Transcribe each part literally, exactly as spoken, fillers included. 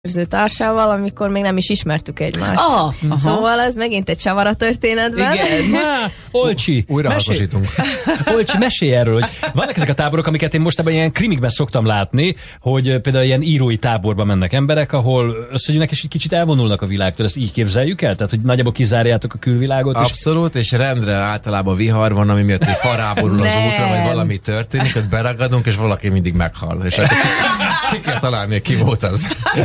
társával, amikor még nem is ismertük egymást. Aha, szóval ez megint egy csavara történetben. Igen. Há, Olcsi, újra mesélj, hasznosítunk. Olcsi, mesélj erről, hogy vannak ezek a táborok, amiket én mostában ilyen krimikben szoktam látni, hogy például ilyen írói táborba mennek emberek, ahol összegyűnnek és egy kicsit elvonulnak a világtól. Ezt így képzeljük el? Tehát, hogy nagyjából kizárjátok a külvilágot? Abszolút, és, és rendre általában vihar van, ami miatt egy faráborul az útra, vagy valami történik, ott beragadunk, és valaki mindig meghal. És akkor ki kell találni, ki volt az.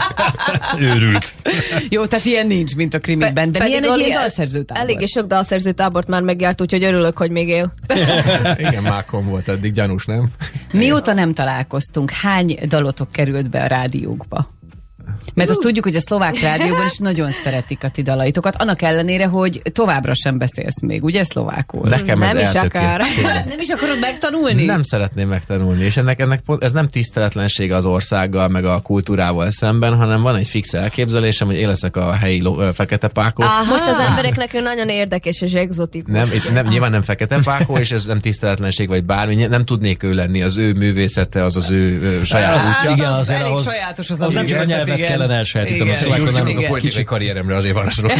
Őrült. Jó, tehát ilyen nincs, mint a krimikben, de milyen egy ilyen dalszerzőtábor? Eléggé sok dalszerzőtábort már megjárt, úgyhogy örülök, hogy még él. Igen, mákon volt eddig, gyanús, nem? Mióta nem találkoztunk, hány dalotok került be a rádiókba? Mert azt tudjuk, hogy a szlovák rádióban is nagyon szeretik a ti dalaitokat, annak ellenére, hogy továbbra sem beszélsz még, ugye szlovákul? Nekem nem ez is akar. Nem is akarod megtanulni? Nem szeretném megtanulni, és ennek, ennek ez nem tiszteletlenség az országgal, meg a kultúrával szemben, hanem van egy fix elképzelésem, hogy én leszek a helyi lo, ö, fekete pákó. Aha. Most az embereknek nagyon érdekes és egzotikus. Nem, itt nem, nyilván nem fekete pákó, és ez nem tiszteletlenség, vagy bármi, nem tudnék ő lenni, az ő művészete, az az ő ö, saját Az, útja. igen, az azért elég ahhoz, sajátos az az nem csak a nyelvet kellene elsajátítani, a szlovákon nem a politikai karrieremre azért van sorok.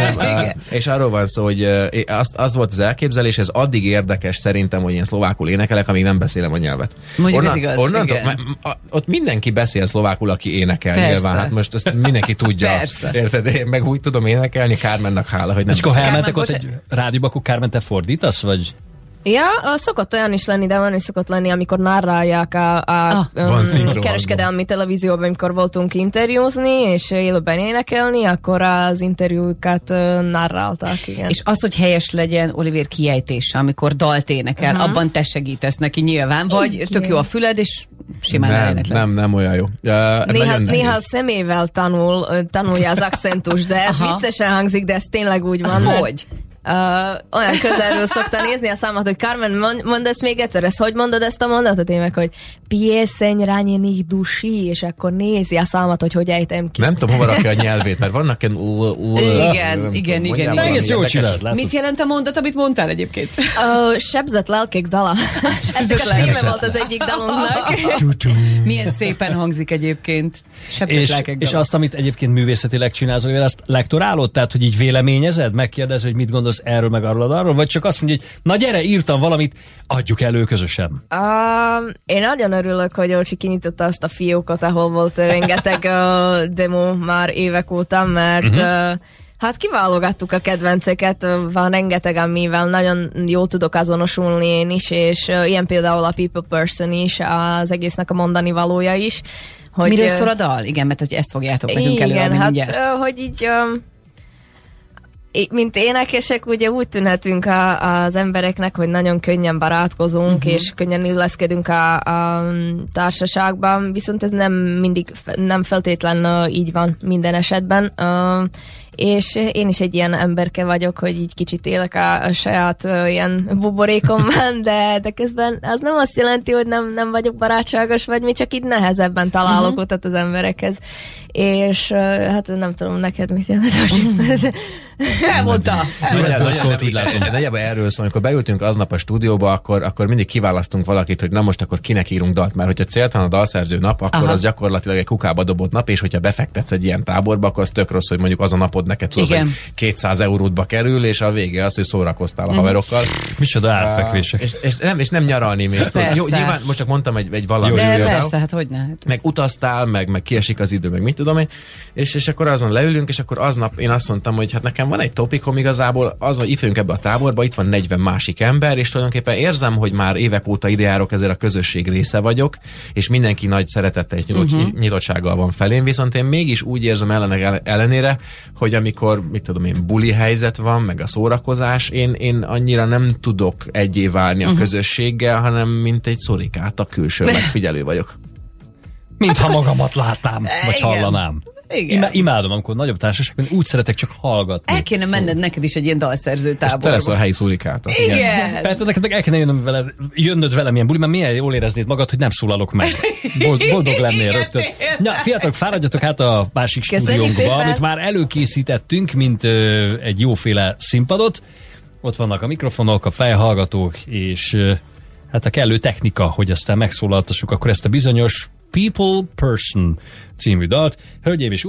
És arról van szó, hogy az, az volt az elképzelés, ez addig érdekes szerintem, hogy én szlovákul énekelek, amíg nem beszélem a nyelvet. Mondjuk ez igaz, onnantól, igen. m- ott mindenki beszél szlovákul, aki énekel. Persze. Nyilván, hát most ezt mindenki tudja. Persze. Érted? Én meg úgy tudom énekelni, Kármennek hála, hogy nem és akkor ha beszél. elmentek ott Kármen, egy rádióba, akkor Kármen, te fordítasz, vagy? Ja, szokott olyan is lenni, de olyan is szokott lenni, amikor narrálják a, a Ah, van um, szinkron kereskedelmi televízióban, amikor voltunk interjúzni, és élőben énekelni, akkor az interjúkat uh, narrálták, igen. És az, hogy helyes legyen Olivér kiejtése, amikor dalt énekel, uh-huh. abban te segítesz neki nyilván, vagy igen. tök jó a füled, és simán Nem, elénekled. nem, nem olyan jó. Uh, Néha, néha a szemével tanul, tanulja az akcentus, de ez Aha. viccesen hangzik, de ez tényleg úgy Az van. mert, hogy? Uh, olyan közelről szokta nézni a számat, hogy Carmen, mond, mondd ezt még egyszer, ezt hogy mondod ezt a mondatot? Én meg, hogy pieseň ranených duší, és akkor nézi a számat, hogy hogy ejtem ki. Nem tudom, hova rakja a nyelvét, mert vannak ilyen... Igen, igen, igen, igen. Egész jól csinált, látod? Mit jelent a mondat, amit mondtál egyébként? Uh, sebzett lelkek dala. Ennek a címe volt az egyik dalunknak. Milyen szépen hangzik egyébként. Sebzett És, lelkek és dala. azt, amit egyébként művészetileg csinálsz, Olivér, azt lektorálod? Tehát, hogy így véleményezed, megkérdezed, hogy mit gondolsz erről, meg arról, arról, vagy csak azt mondja, hogy na gyere, írtam valamit, adjuk elő közösen. Uh, én nagyon örülök, hogy Olcsi kinyitotta azt a fiókot, ahol volt rengeteg uh, demo már évek óta, mert uh-huh. uh, hát kiválogattuk a kedvenceket, van rengeteg, amivel nagyon jól tudok azonosulni én is, és uh, ilyen például a People Person is, az egésznek a mondani valója is. Hogy, Miről uh, szól a dal? Igen, mert hogy ezt fogjátok nekünk igen, előadni hát, mindjárt. uh, hogy így... Um, mint énekesek ugye úgy tűnhetünk a, az embereknek, hogy nagyon könnyen barátkozunk, uh-huh. és könnyen illeszkedünk a, a társaságban, viszont ez nem mindig, nem feltétlen így van minden esetben. Uh, és én is egy ilyen emberke vagyok, hogy így kicsit élek a, a saját uh, ilyen buborékomban, de, de közben az nem azt jelenti, hogy nem, nem vagyok barátságos, vagy mi csak így nehezebben találok uh-huh. utat az emberekhez. És uh, hát nem tudom, neked mit jelent. Elmondta. Nagyjából erről szól, amikor beültünk aznap a stúdióba, akkor, akkor mindig kiválasztunk valakit, hogy na most akkor kinek írunk dalt, mert hogyha céltalan a dalszerző nap, akkor Aha. az gyakorlatilag egy kukába dobott nap, és hogyha befektetsz egy ilyen táborba, akkor az tök rossz, hogy mondjuk az a napod neked tudod, hogy kétszáz eurótba kerül, és a vége az, hogy szórakoztál a haverokkal. Micsoda árfekvések. És, és, nem, és nem nyaralni mész. Jó, nyilván most csak mondtam egy, egy valami. De persze, hát hogyne. Hát meg utaztál, meg, meg kiesik az idő, meg mit tudom én, és, és akkor azon leülünk, és akkor aznap én azt mondtam, hogy hát nekem van egy topikom igazából, az, hogy itt vagyunk ebbe a táborba, itt van negyven másik ember, és tulajdonképpen érzem, hogy már évek óta ide járok, ezért a közösség része vagyok, és mindenki nagy szeretettel és nyitott, uh-huh. nyitottsággal van felém, viszont én mégis úgy érzem ellenek ellenére, hogy amikor, mit tudom én, buli helyzet van, meg a szórakozás, én, én annyira nem tudok egyé válni uh-huh. a közösséggel, hanem mint egy szorikát, a külső megfigyelő vagyok. Mintha magamat látnám, vagy Igen. hallanám. Igen. Ima, imádom, amikor nagyobb társaságban úgy szeretek csak hallgatni. El kéne menned neked is egy ilyen dalszerző Te lesz táborba. a helyi szurikát. Igen. Tehát neked meg el kéne jönnöm veled, jönnöd velem ilyen buli, mert milyen jól éreznéd magad, hogy nem szólalok meg. Bold, boldog lennél rögtön. Ja, fiatalok, fáradjatok át a másik stúdiónkba, amit már előkészítettünk, mint ö, egy jóféle színpadot. Ott vannak a mikrofonok, a fejhallgatók, és ö, hát a kellő technika, hogy aztán megszólaltassuk akkor ezt a bizonyos People Person című dalt. Hölgyeim és